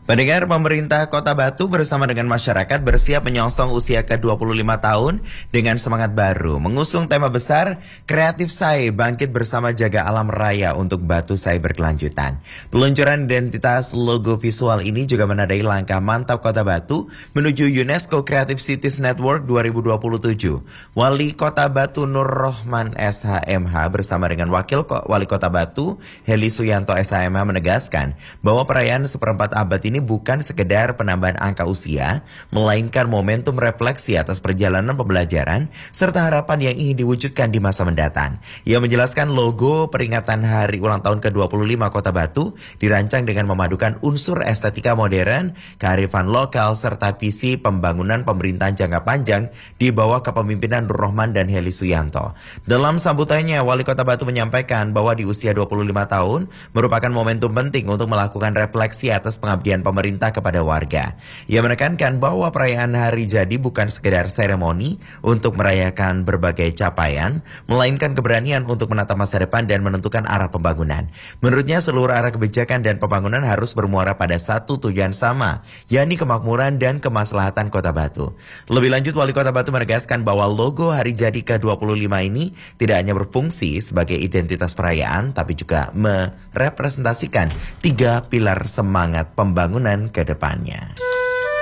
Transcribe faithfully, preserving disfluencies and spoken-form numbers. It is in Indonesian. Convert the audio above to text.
Pendengar, pemerintah Kota Batu bersama dengan masyarakat bersiap menyongsong usia ke dua puluh lima tahun dengan semangat baru. Mengusung tema besar, Kreatif Sai bangkit bersama jaga alam raya untuk Batu Sai berkelanjutan. Peluncuran identitas logo visual ini juga menandai langkah mantap Kota Batu menuju UNESCO Creative Cities Network dua ribu dua puluh tujuh. Wali Kota Batu Nur Rohman S H M H bersama dengan Wakil Wali Kota Batu Heli Suyanto S H M H menegaskan bahwa perayaan seperempat abad ini Ini bukan sekedar penambahan angka usia, melainkan momentum refleksi atas perjalanan pembelajaran serta harapan yang ingin diwujudkan di masa mendatang. Ia menjelaskan logo peringatan hari ulang tahun ke dua puluh lima Kota Batu dirancang dengan memadukan unsur estetika modern, kearifan lokal, serta visi pembangunan pemerintahan jangka panjang di bawah kepemimpinan Nur Rohman dan Heli Suyanto. Dalam sambutannya, Wali Kota Batu menyampaikan bahwa di usia dua puluh lima tahun merupakan momentum penting untuk melakukan refleksi atas pengabdian pemerintah kepada warga. Ia menekankan bahwa perayaan hari jadi bukan sekedar seremoni untuk merayakan berbagai capaian, melainkan keberanian untuk menatap masa depan dan menentukan arah pembangunan. Menurutnya, seluruh arah kebijakan dan pembangunan harus bermuara pada satu tujuan sama, yakni kemakmuran dan kemaslahatan Kota Batu. Lebih lanjut, Wali Kota Batu menegaskan bahwa logo hari jadi ke dua puluh lima ini tidak hanya berfungsi sebagai identitas perayaan, tapi juga merepresentasikan tiga pilar semangat pembangunan ke depannya.